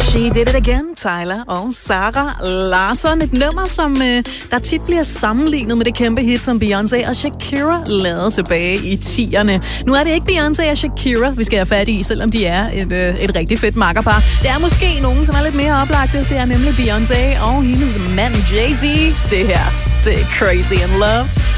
She Did It Again, Tyler og Sarah Larsson. Et nummer, som der tit bliver sammenlignet med det kæmpe hit, som Beyoncé og Shakira lavede tilbage i 10'erne. Nu er det ikke Beyoncé og Shakira, vi skal have fat i, selvom de er et rigtig fedt makkerpar. Det er måske nogen, som er lidt mere oplagte. Det er nemlig Beyoncé og hendes mand Jay-Z. Det her, det er Crazy in Love.